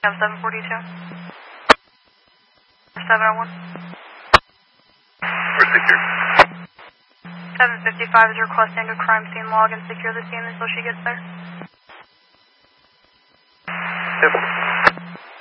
742. 701. We're secure. 755 is requesting a crime scene log and secure the scene until she gets there. Yep.